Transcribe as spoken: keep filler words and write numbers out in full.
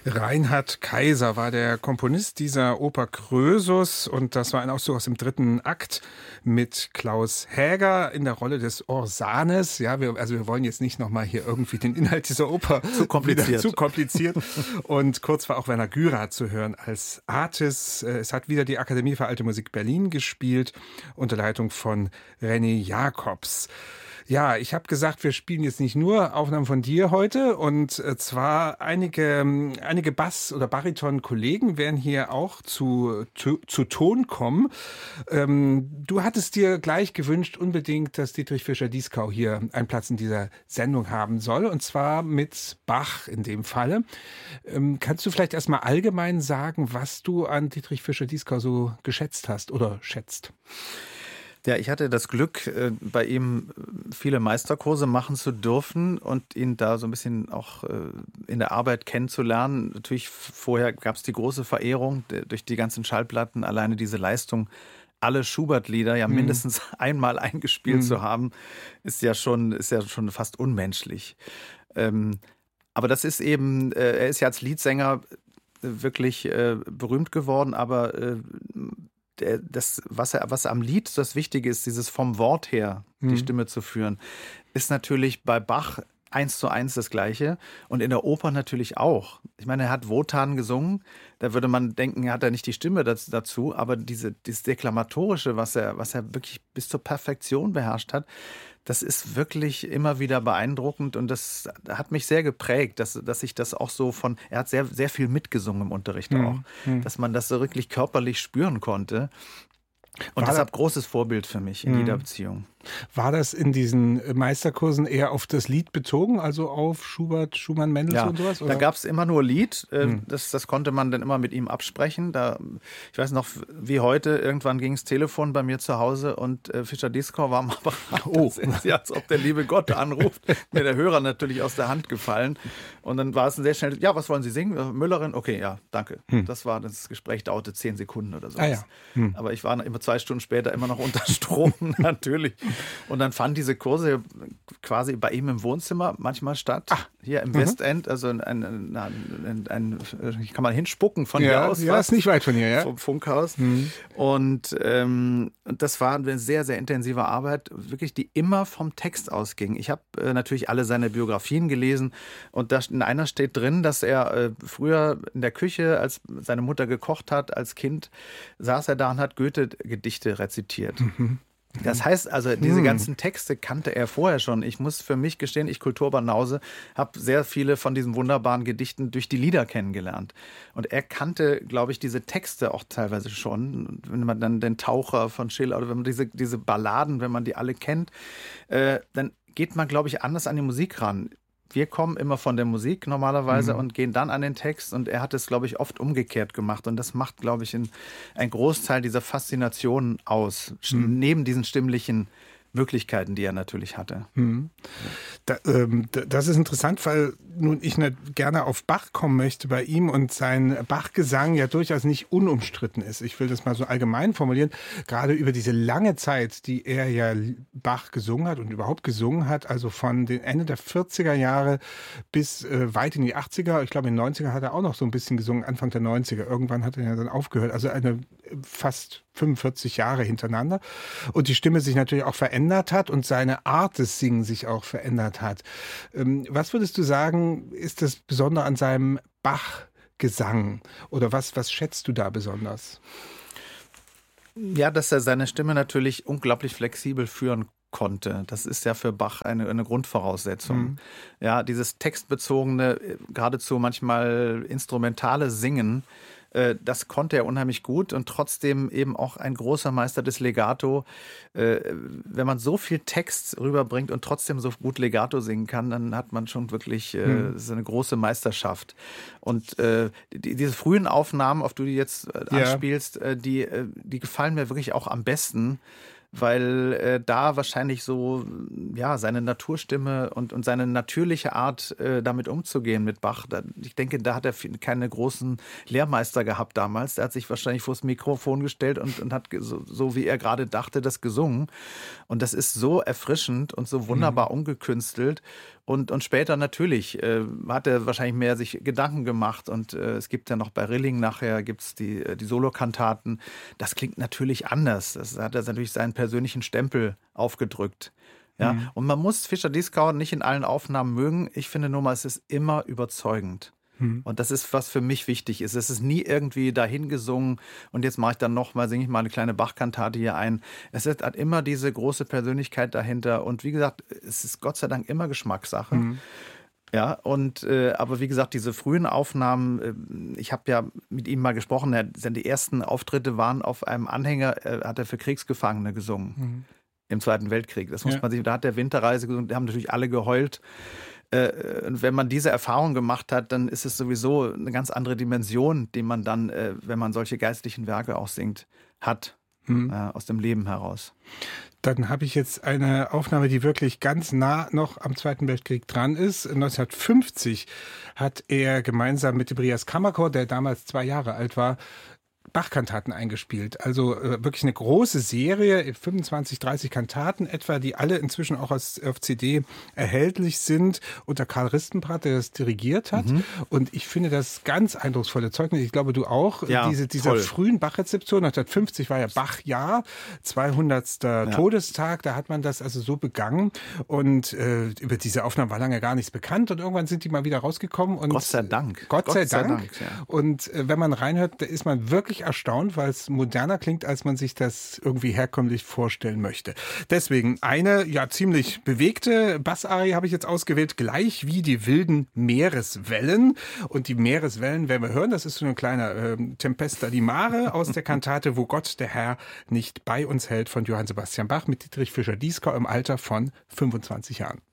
Reinhard Kaiser war der Komponist dieser Oper Krösus und das war ein Auszug aus dem dritten Akt mit Klaus Häger in der Rolle des Orsanes. Ja, wir, also wir wollen jetzt nicht nochmal hier irgendwie den Inhalt dieser Oper zu kompliziert. zu kompliziert. Und kurz war auch Werner Gürer zu hören als Artis. Es hat wieder die Akademie für Alte Musik Berlin gespielt unter Leitung von René Jacobs. Ja, ich habe gesagt, wir spielen jetzt nicht nur Aufnahmen von dir heute und zwar einige, einige Bass- oder Bariton-Kollegen werden hier auch zu, zu, zu Ton kommen. Ähm, du hattest dir gleich gewünscht unbedingt, dass Dietrich Fischer-Dieskau hier einen Platz in dieser Sendung haben soll und zwar mit Bach in dem Falle. Ähm, kannst du vielleicht erstmal allgemein sagen, was du an Dietrich Fischer-Dieskau so geschätzt hast oder schätzt? Ja, ich hatte das Glück, bei ihm viele Meisterkurse machen zu dürfen und ihn da so ein bisschen auch in der Arbeit kennenzulernen. Natürlich vorher gab es die große Verehrung durch die ganzen Schallplatten, alleine diese Leistung, alle Schubert-Lieder ja mindestens mhm. einmal eingespielt mhm. zu haben, ist ja schon, ist ja schon fast unmenschlich. Aber das ist eben, er ist ja als Liedsänger wirklich berühmt geworden, aber das, was, er, was am Lied das Wichtige ist, dieses vom Wort her die mhm. Stimme zu führen, ist natürlich bei Bach eins zu eins das Gleiche und in der Oper natürlich auch. Ich meine, er hat Wotan gesungen, da würde man denken, er hat ja nicht die Stimme dazu, aber diese, dieses Deklamatorische, was er, was er wirklich bis zur Perfektion beherrscht hat, das ist wirklich immer wieder beeindruckend und das hat mich sehr geprägt, dass, dass ich das auch so von, er hat sehr, sehr viel mitgesungen im Unterricht auch, mhm. dass man das so wirklich körperlich spüren konnte. Und war deshalb großes Vorbild für mich in mhm. jeder Beziehung. War das in diesen Meisterkursen eher auf das Lied bezogen, also auf Schubert, Schumann, Mendelssohn ja, und sowas? Oder? Da gab es immer nur Lied, hm. das, das konnte man dann immer mit ihm absprechen. Da, ich weiß noch, wie heute, irgendwann ging das Telefon bei mir zu Hause und äh, Fischer-Dieskau war am Apparat. Oh. Das ist ja, als ob der liebe Gott anruft. Mir der Hörer natürlich aus der Hand gefallen. Und dann war es ein sehr schnell, ja, was wollen Sie singen? Müllerin? Okay, ja, danke. Hm. Das war das Gespräch, dauerte zehn Sekunden oder so. Ah, ja. hm. Aber ich war immer zwei Stunden später immer noch unter Strom, natürlich. Und dann fanden diese Kurse quasi bei ihm im Wohnzimmer manchmal statt. Ach. Hier im mhm. Westend, also ein, ein, ein, ein, ein, kann man hinspucken von ja, hier aus. Ja, ist nicht weit von hier, ja. Vom Funkhaus. Mhm. Und ähm, das war eine sehr, sehr intensive Arbeit, wirklich, die immer vom Text ausging. Ich habe äh, natürlich alle seine Biografien gelesen und da in einer steht drin, dass er äh, früher in der Küche, als seine Mutter gekocht hat, als Kind, saß er da und hat Goethe-Gedichte rezitiert. Mhm. Das heißt also, diese hm. ganzen Texte kannte er vorher schon. Ich muss für mich gestehen, ich Kulturbanause, habe sehr viele von diesen wunderbaren Gedichten durch die Lieder kennengelernt. Und er kannte, glaube ich, diese Texte auch teilweise schon. Wenn man dann den Taucher von Schiller oder wenn man diese, diese Balladen, wenn man die alle kennt, äh, dann geht man, glaube ich, anders an die Musik ran. Wir kommen immer von der Musik normalerweise mhm. und gehen dann an den Text und er hat es, glaube ich, oft umgekehrt gemacht und das macht, glaube ich, einen Großteil dieser Faszination aus, mhm. neben diesen stimmlichen Möglichkeiten, die er natürlich hatte. Mhm. Da, ähm, das ist interessant, weil nun ich nicht gerne auf Bach kommen möchte bei ihm und sein Bach-Gesang ja durchaus nicht unumstritten ist. Ich will das mal so allgemein formulieren. Gerade über diese lange Zeit, die er ja Bach gesungen hat und überhaupt gesungen hat, also von den Ende der vierziger Jahre bis äh, weit in die achtziger, ich glaube in den neunziger hat er auch noch so ein bisschen gesungen, Anfang der neunziger. Irgendwann hat er ja dann aufgehört. Also eine fast fünfundvierzig Jahre hintereinander und die Stimme sich natürlich auch verändert hat und seine Art des Singen sich auch verändert hat. Was würdest du sagen, ist das Besondere an seinem Bach-Gesang oder was, was schätzt du da besonders? Ja, dass er seine Stimme natürlich unglaublich flexibel führen konnte. Das ist ja für Bach eine, eine Grundvoraussetzung. Mhm. Ja, dieses textbezogene, geradezu manchmal instrumentale Singen, das konnte er unheimlich gut und trotzdem eben auch ein großer Meister des Legato. Wenn man so viel Text rüberbringt und trotzdem so gut Legato singen kann, dann hat man schon wirklich hm. so eine große Meisterschaft. Und die, diese frühen Aufnahmen, auf die du jetzt anspielst, ja. die, die gefallen mir wirklich auch am besten. weil äh, da wahrscheinlich so ja seine Naturstimme und, und seine natürliche Art, äh, damit umzugehen mit Bach. Da, ich denke, da hat er keine großen Lehrmeister gehabt damals. Der hat sich wahrscheinlich vors Mikrofon gestellt und, und hat so, so, wie er gerade dachte, das gesungen. Und das ist so erfrischend und so wunderbar mhm. ungekünstelt. Und, und später natürlich äh, hat er wahrscheinlich mehr sich Gedanken gemacht. Und äh, es gibt ja noch bei Rilling nachher gibt's die, die Solokantaten. Das klingt natürlich anders. Das hat er natürlich seinen persönlichen Stempel aufgedrückt. Ja? Mhm. Und man muss Fischer-Dieskau nicht in allen Aufnahmen mögen. Ich finde nur mal, es ist immer überzeugend. Und das ist, was für mich wichtig ist. Es ist nie irgendwie dahin gesungen und jetzt mache ich dann noch mal, singe ich mal eine kleine Bach-Kantate hier ein. Es hat immer diese große Persönlichkeit dahinter und wie gesagt, es ist Gott sei Dank immer Geschmackssache. Mhm. Ja, und äh, aber wie gesagt, diese frühen Aufnahmen, äh, ich habe ja mit ihm mal gesprochen, er, die ersten Auftritte waren auf einem Anhänger, äh, hat er für Kriegsgefangene gesungen. Mhm. Im Zweiten Weltkrieg. Das muss ja. man sich, da hat der Winterreise gesungen, da haben natürlich alle geheult. Und wenn man diese Erfahrung gemacht hat, dann ist es sowieso eine ganz andere Dimension, die man dann, wenn man solche geistlichen Werke auch singt, hat, hm. aus dem Leben heraus. Dann habe ich jetzt eine Aufnahme, die wirklich ganz nah noch am Zweiten Weltkrieg dran ist. neunzehnhundertfünfzig hat er gemeinsam mit dem Rias Kammerchor, der damals zwei Jahre alt war, Bach-Kantaten eingespielt. Also äh, wirklich eine große Serie, fünfundzwanzig, dreißig Kantaten etwa, die alle inzwischen auch als, auf C D erhältlich sind, unter Karl Ristenbrat, der das dirigiert hat. Mhm. Und ich finde das ganz eindrucksvolle Zeugnis. Ich glaube, du auch. Ja, Diese, dieser voll. frühen Bach-Rezeption, neunzehnhundertfünfzig war ja Bach-Jahr, zweihundertster Ja. Todestag, da hat man das also so begangen. Und äh, über diese Aufnahmen war lange gar nichts bekannt. Und irgendwann sind die mal wieder rausgekommen. Und Gott sei Dank. Gott, Gott sei, sei Dank. Dank ja. Und äh, wenn man reinhört, da ist man wirklich erstaunt, weil es moderner klingt, als man sich das irgendwie herkömmlich vorstellen möchte. Deswegen eine ja ziemlich bewegte Bassarie habe ich jetzt ausgewählt, gleich wie die wilden Meereswellen. Und die Meereswellen werden wir hören, das ist so ein kleiner äh, Tempesta di Mare aus der Kantate Wo Gott, der Herr, nicht bei uns hält von Johann Sebastian Bach mit Dietrich Fischer-Dieskau im Alter von fünfundzwanzig Jahren.